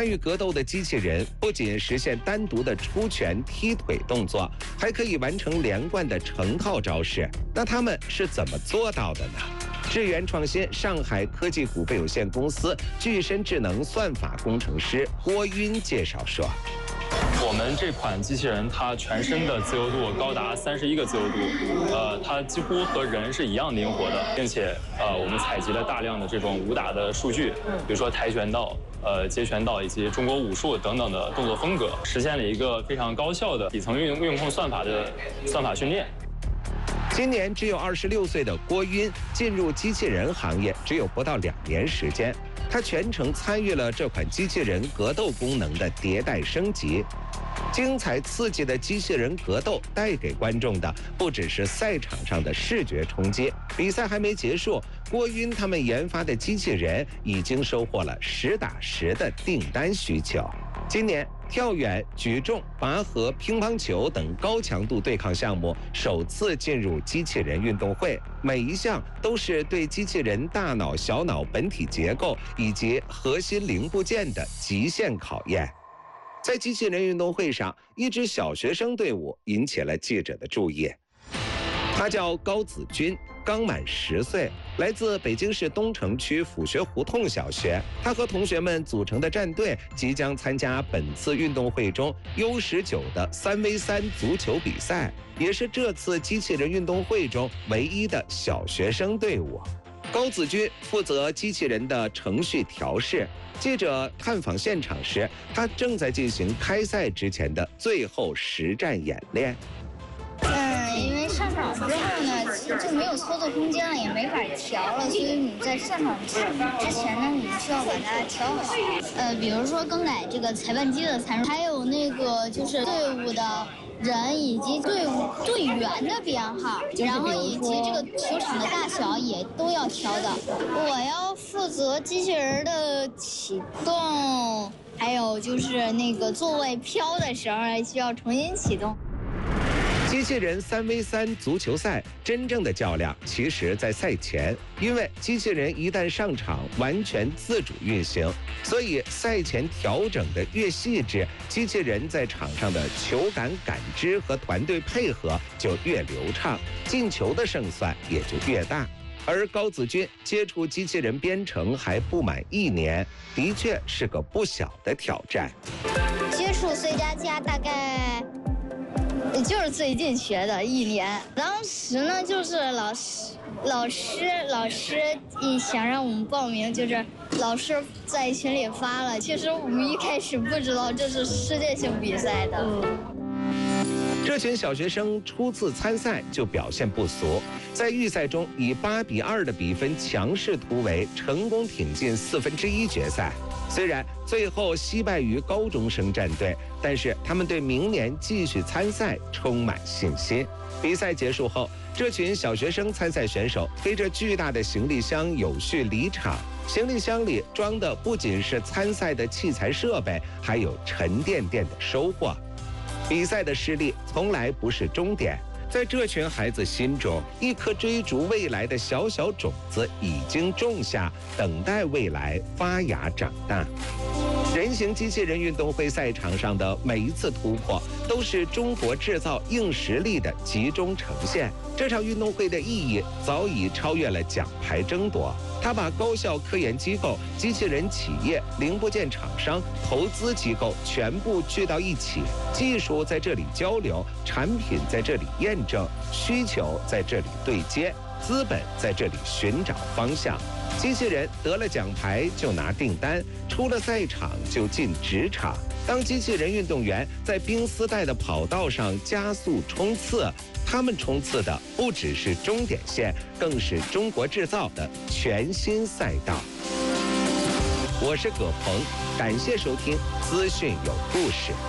参与格斗的机器人不仅实现单独的出拳、踢腿动作，还可以完成连贯的成套招式。那他们是怎么做到的呢？智源创新上海科技股份有限公司具身智能算法工程师郭晕介绍说。 我们这款机器人，它全身的自由度高达31个自由度，它几乎和人是一样灵活的，并且我们采集了大量的这种武打的数据，比如说跆拳道、截拳道以及中国武术等等的动作风格，实现了一个非常高效的底层运控算法的算法训练。 今年只有26岁的郭晕进入机器人行业只有不到2年时间，他全程参与了这款机器人格斗功能的迭代升级。精彩刺激的机器人格斗带给观众的不只是赛场上的视觉冲击，比赛还没结束，郭晕他们研发的机器人已经收获了10打10的订单需求。今年跳远、举重、拔河、乒乓球等高强度对抗项目首次进入机器人运动会，每一项都是对机器人大脑、小脑本体结构以及核心零部件的极限考验。在机器人运动会上，一支小学生队伍引起了记者的注意。他叫高子君，刚满10岁，来自北京市东城区府学胡同小学。他和同学们组成的战队即将参加本次运动会中 U19 的3v3足球比赛，也是这次机器人运动会中唯一的小学生队伍。高子君负责机器人的程序调试。记者探访现场时，他正在进行开赛之前的最后实战演练。 因为上场之后呢，就没有操作空间了，也没法调了，所以你在上场之前呢，你需要把它调好。比如说更改这个裁判机的参数，还有那个就是队伍的人以及队伍队员的编号，然后以及这个球场的大小也都要调的。我要负责机器人的启动，还有就是那个座位飘的时候需要重新启动。 机器人3v3足球赛真正的较量其实在赛前，因为机器人一旦上场完全自主运行，所以赛前调整的越细致，机器人在场上的球感感知和团队配合就越流畅，进球的胜算也就越大。而高子君接触机器人编程还不满1年，的确是个不小的挑战。 接触 C++ 大概就是最近学的1年，当时呢就是老师一想让我们报名，就是老师在群里发了。其实我们一开始不知道这是世界性比赛的。 这群小学生初次参赛就表现不俗，在预赛中以8-2的比分强势突围，成功挺进1/4决赛。虽然最后惜败于高中生战队，但是他们对明年继续参赛充满信心。比赛结束后，这群小学生参赛选手背着巨大的行李箱有序离场，行李箱里装的不仅是参赛的器材设备，还有沉甸甸的收获。比赛的失利从来不是终点，在这群孩子心中，一颗追逐未来的小小种子已经种下，等待未来发芽长大。人形机器人运动会赛场上的每一次突破，都是中国制造硬实力的集中呈现。这场运动会的意义早已超越了奖牌争夺，它把高校科研机构、机器人企业、零部件厂商、投资机构全部聚到一起，技术在这里交流，产品在这里验证，需求在这里对接，资本在这里寻找方向。机器人得了奖牌就拿订单，出了赛场就进职场。当机器人运动员在冰丝带的跑道上加速冲刺，他们冲刺的不只是终点线，更是中国制造的全新赛道。我是葛鹏，感谢收听资讯有故事。